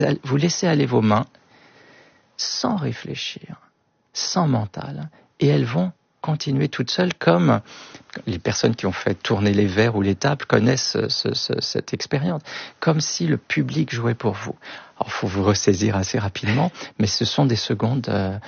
Vous laissez aller vos mains sans réfléchir, sans mental, et elles vont continuer toutes seules, comme les personnes qui ont fait tourner les verres ou les tables connaissent cette expérience, comme si le public jouait pour vous. Alors, il faut vous ressaisir assez rapidement, mais ce sont des secondes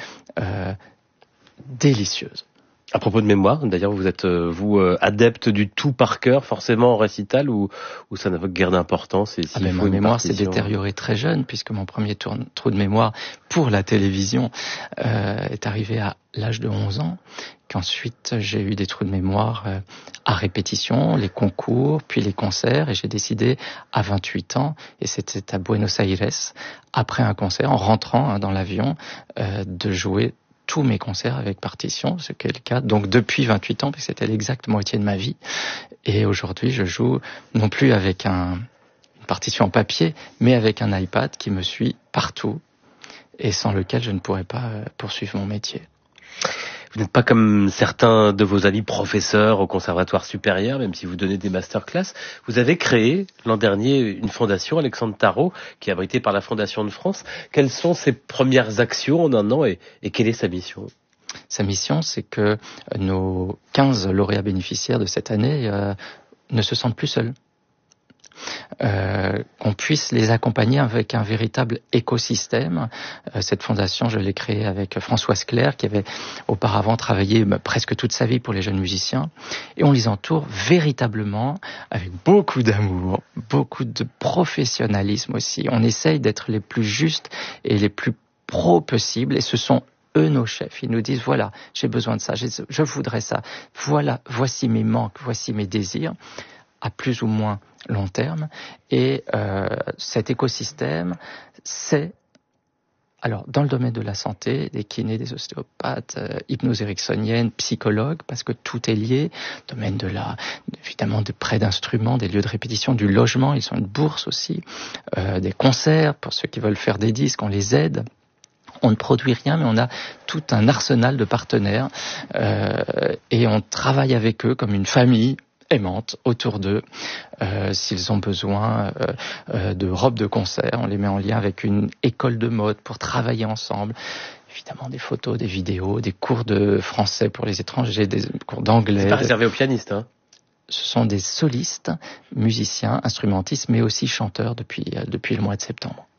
délicieuses. À propos de mémoire, d'ailleurs, vous êtes adepte du tout par cœur, forcément en récital, ou ça n'a pas guère d'importance? Et ma mémoire s'est détériorée très jeune, puisque mon premier trou de mémoire pour la télévision est arrivé à l'âge de 11 ans, qu'ensuite j'ai eu des trous de mémoire à répétition, les concours, puis les concerts, et j'ai décidé à 28 ans, et c'était à Buenos Aires, après un concert, en rentrant dans l'avion, de jouer tous mes concerts avec partition, ce qui est le cas. Donc depuis 28 ans, parce que c'était l'exacte moitié de ma vie. Et aujourd'hui, je joue non plus avec une partition en papier, mais avec un iPad qui me suit partout et sans lequel je ne pourrais pas poursuivre mon métier. Vous n'êtes pas comme certains de vos amis professeurs au conservatoire supérieur, même si vous donnez des masterclass. Vous avez créé l'an dernier une fondation, Alexandre Tarot, qui est abritée par la Fondation de France. Quelles sont ses premières actions en un an et quelle est sa mission? Sa mission, c'est que nos 15 lauréats bénéficiaires de cette année ne se sentent plus seuls. Qu'on puisse les accompagner avec un véritable écosystème. Cette fondation, je l'ai créée avec Françoise Claire, qui avait auparavant travaillé presque toute sa vie pour les jeunes musiciens. Et on les entoure véritablement avec beaucoup d'amour, beaucoup de professionnalisme aussi. On essaye d'être les plus justes et les plus pros possibles, et ce sont eux nos chefs. Ils nous disent, voilà, j'ai besoin de ça, je voudrais ça, voilà, voici mes manques, voici mes désirs, à plus ou moins long terme. Et cet écosystème, c'est, alors dans le domaine de la santé, des kinés, des ostéopathes, hypnose ericksonienne, psychologues, parce que tout est lié, domaine évidemment de prêt d'instruments, des lieux de répétition, du logement, ils sont une bourse aussi, des concerts, pour ceux qui veulent faire des disques, on les aide. On ne produit rien, mais on a tout un arsenal de partenaires et on travaille avec eux comme une famille aimante autour d'eux. S'ils ont besoin de robes de concert, on les met en lien avec une école de mode pour travailler ensemble. Évidemment, des photos, des vidéos, des cours de français pour les étrangers, des cours d'anglais. C'est pas réservé aux pianistes, hein? Ce sont des solistes, musiciens, instrumentistes, mais aussi chanteurs depuis le mois de septembre.